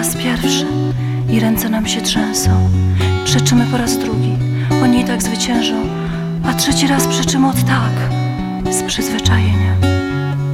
raz pierwszy i ręce nam się trzęsą. Przeczymy po raz drugi, oni i tak zwyciężą, a trzeci raz przeczymy od tak, z przyzwyczajenia.